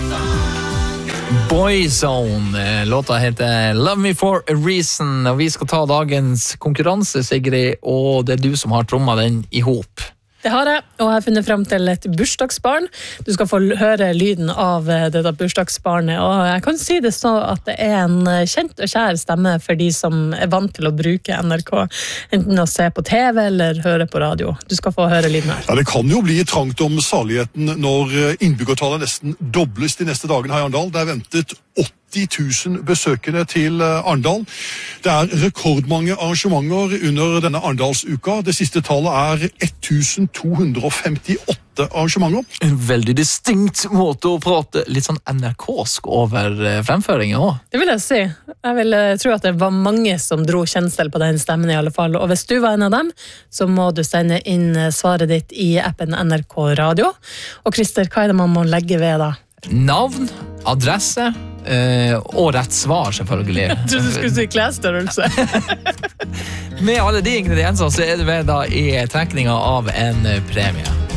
Boyzone, låta heter Love Me For A Reason, og vi skal ta dagens konkurranse, Sigrid, og det er du som har trommet den i hop. Det har jeg, og jeg har funnet frem til et bursdagsbarn. Du skal få høre lyden av dette bursdagsbarnet, og jeg kan si det så at det er en kjent og kjær stemme for de som er vant til å bruke NRK, enten å se på TV eller høre på radio. Du skal få høre lyden her. Ja, det kan jo bli trangt om saligheten når innbyggertallet nesten dobles de neste dagene her i Arendal. Det er ventet 80 000 besøkende til Arendal. Det er rekordmange arrangementer under denne Arendalsuka. Det siste tallet er 1258 arrangementer. En veldig distinkt måte å prate litt sånn NRK-sk over fremføringen også. Det vil jeg si. Jeg vil tro at det var mange som dro kjensel på den stemmen i alle fall. Og hvis du var en av dem, så må du sende inn svaret ditt i appen NRK Radio. Og Christer, hva er det man må legge ved da? Navn, adresse og rett svar, selvfølgelig. Jeg trodde du skulle si klesstørrelse. Med alle de ingrediensene så er du ved da i trekninga av en premie.